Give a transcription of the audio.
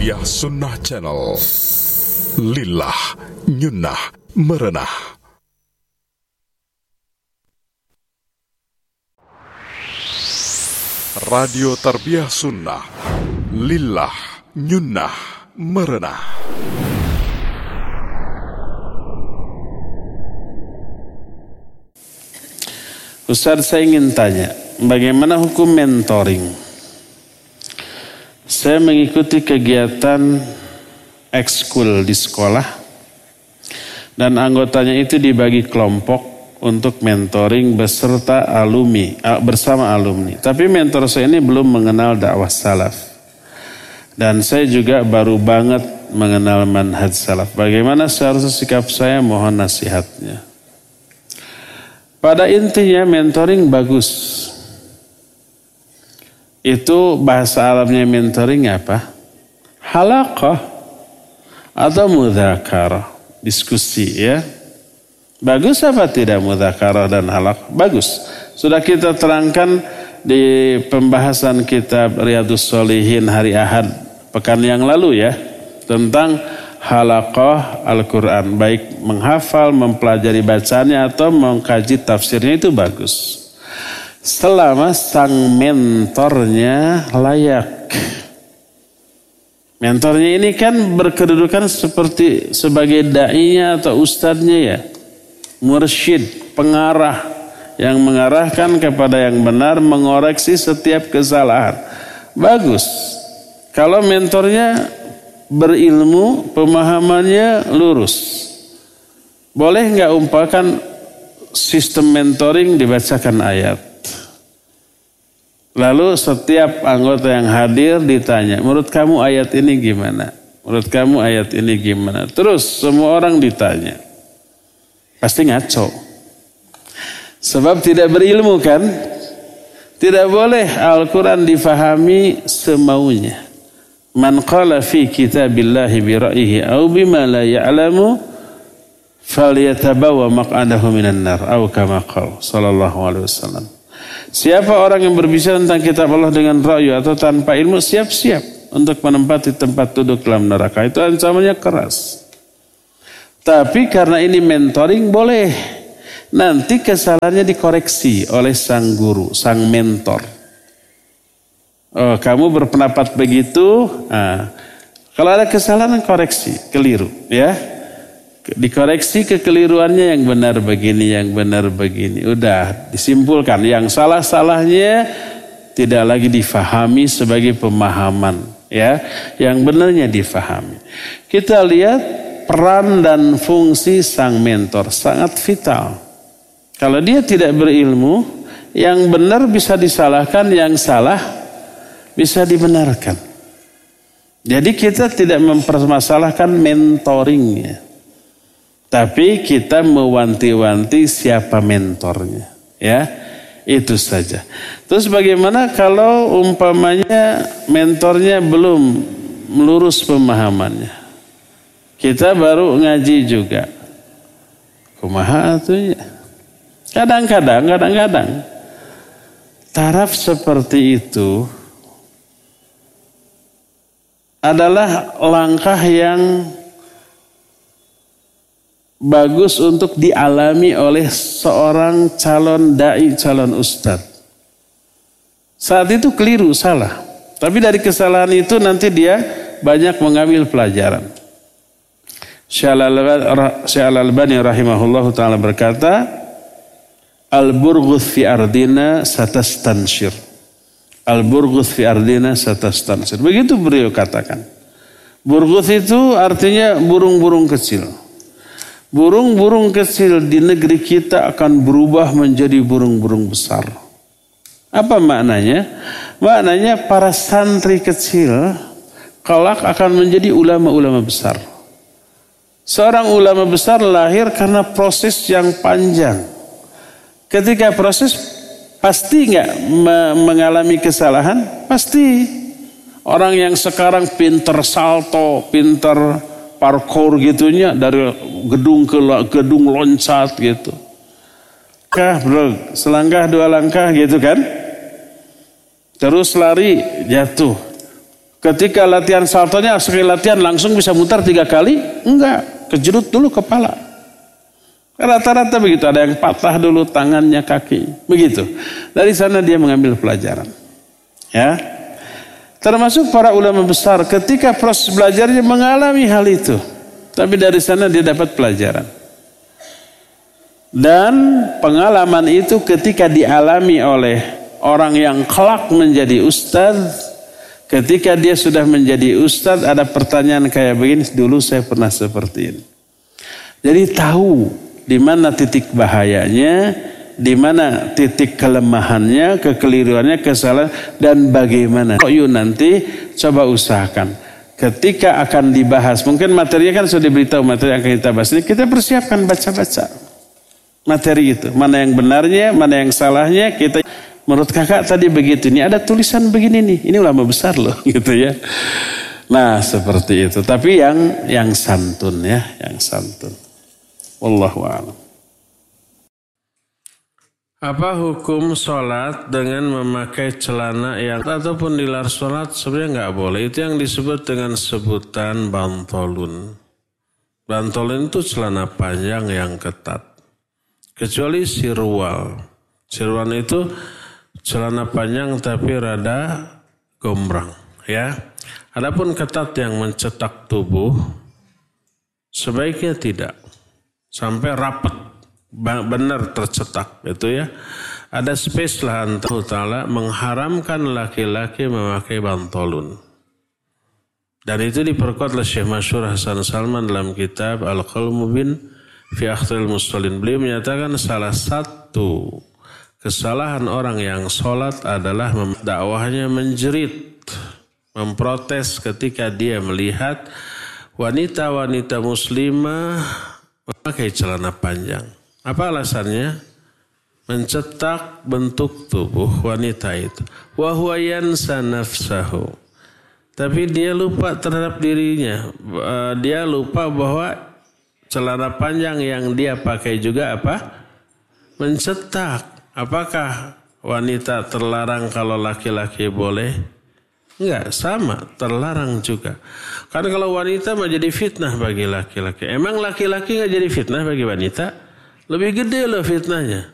Tarbiyah Sunnah Channel. Lillah Nyunnah Merenah. Radio Tarbiyah Sunnah. Lillah Nyunnah Merenah. Ustaz, saya ingin tanya, bagaimana hukum mentoring? Saya mengikuti kegiatan ekskul di sekolah dan anggotanya itu dibagi kelompok untuk mentoring beserta bersama alumni. Tapi mentor saya ini belum mengenal dakwah salaf. Dan saya juga baru banget mengenal manhaj salaf. Bagaimana seharusnya sikap saya? Mohon nasihatnya. Pada intinya mentoring bagus. Itu bahasa Arabnya mentoring apa? Halaqah atau mudzakarah, diskusi ya. Bagus apa tidak mudzakarah dan halaqah? Bagus. Sudah kita terangkan di pembahasan kitab Riyadhus Shalihin hari Ahad pekan yang lalu ya, tentang halaqah Al-Quran, baik menghafal, mempelajari bacaannya atau mengkaji tafsirnya, itu bagus. Selama sang mentornya layak. Mentornya ini kan berkedudukan seperti sebagai da'inya atau ustadznya ya. Mursyid, pengarah yang mengarahkan kepada yang benar, mengoreksi setiap kesalahan. Bagus. Kalau mentornya berilmu, pemahamannya lurus. Boleh nggak umpamakan sistem mentoring dibacakan ayat. Lalu setiap anggota yang hadir ditanya, menurut kamu ayat ini gimana? Menurut kamu ayat ini gimana? Terus semua orang ditanya. Pasti ngaco. Sebab tidak berilmu kan? Tidak boleh Al-Quran difahami semaunya. Man qala fi kitabillahi bi ra'yihi aw bima la ya'lamu falyatabawa maq'adahu minan nar aw kama qala sallallahu alaihi wasallam. Siapa orang yang berbicara tentang kitab Allah dengan ra'yu atau tanpa ilmu, siap-siap untuk menempati tempat duduk dalam neraka. Itu ancamannya keras. Tapi karena ini mentoring boleh. Nanti kesalahannya dikoreksi oleh sang guru, sang mentor. Oh, kamu berpendapat begitu. Nah, kalau ada kesalahan koreksi, keliru, ya. Dikoreksi kekeliruannya, yang benar begini, yang benar begini. Udah disimpulkan, yang salah-salahnya tidak lagi difahami sebagai pemahaman, ya. Yang benarnya difahami. Kita lihat peran dan fungsi sang mentor sangat vital. Kalau dia tidak berilmu, yang benar bisa disalahkan, yang salah bisa dibenarkan. Jadi kita tidak mempermasalahkan mentoringnya. Tapi kita mewanti-wanti siapa mentornya. Ya, itu saja. Terus bagaimana kalau umpamanya mentornya belum melurus pemahamannya? Kita baru ngaji juga. Kumaha atunya? Kadang-kadang taraf seperti itu adalah langkah yang bagus untuk dialami oleh seorang calon da'i, calon ustadz. Saat itu keliru, salah. Tapi dari kesalahan itu nanti dia banyak mengambil pelajaran. Syekh Al-Albani rahimahullahu ta'ala berkata, Al-burghus fi ardina satastanshir. Al-burghus fi ardina satastanshir. Begitu beliau katakan. Burghus itu artinya burung-burung kecil. Burung-burung kecil di negeri kita akan berubah menjadi burung-burung besar. Apa maknanya? Maknanya para santri kecil kelak akan menjadi ulama-ulama besar. Seorang ulama besar lahir karena proses yang panjang. Ketika proses, pasti nggak mengalami kesalahan? Pasti. Orang yang sekarang pinter salto, pinter parkour gitunya, dari gedung ke gedung loncat gitu. Selangkah dua langkah gitu kan. Terus lari, jatuh. Ketika latihan saltonya sekali latihan langsung bisa mutar 3 kali? Enggak, kejerut dulu kepala. Rata-rata begitu, ada yang patah dulu tangannya, kaki, begitu. Dari sana dia mengambil pelajaran. Ya, termasuk para ulama besar ketika proses belajarnya mengalami hal itu, tapi dari sana dia dapat pelajaran. Dan pengalaman itu ketika dialami oleh orang yang kelak menjadi ustadz, ketika dia sudah menjadi ustadz, ada pertanyaan kayak begini, dulu saya pernah seperti ini. Jadi tahu di mana titik bahayanya, di mana titik kelemahannya, kekeliruannya, kesalahan, dan bagaimana. Yuk nanti coba usahakan. Ketika akan dibahas, mungkin materinya kan sudah diberitahu, materi yang akan kita bahas ini, kita persiapkan baca-baca materi itu. Mana yang benarnya, mana yang salahnya, kita menurut kakak tadi begitu. Ini ada tulisan begini nih, ini ulama besar loh gitu ya. Nah seperti itu. Tapi yang santun ya, yang santun. Wallahu a'lam. Apa hukum sholat dengan memakai celana yang ataupun dilarang sholat? Sebenarnya nggak boleh. Itu yang disebut dengan sebutan bantolun. Bantolun itu celana panjang yang ketat. Kecuali sirwal. Sirwal itu celana panjang tapi rada gombrang. Ya. Adapun ketat yang mencetak tubuh, sebaiknya tidak. Sampai rapat, benar tercetak itu ya. Ada space lah antara Ta'ala mengharamkan laki-laki memakai bantolun. Dan itu diperkuat oleh Syekh Masyhur Hasan Salman dalam kitab Al-Qaul Mubin fi Akhdhil Mustallin. Beliau menyatakan salah satu kesalahan orang yang sholat adalah dakwahnya menjerit, memprotes ketika dia melihat wanita-wanita muslimah memakai celana panjang. Apa alasannya? Mencetak bentuk tubuh wanita itu. Wa huwa yansa nafsahu. Tapi dia lupa terhadap dirinya. Dia lupa bahwa celana panjang yang dia pakai juga apa? Mencetak. Apakah wanita terlarang kalau laki-laki boleh? Enggak, sama, terlarang juga. Karena kalau wanita mah jadi fitnah bagi laki-laki. Emang laki-laki enggak jadi fitnah bagi wanita? Lebih gede loh fitnahnya.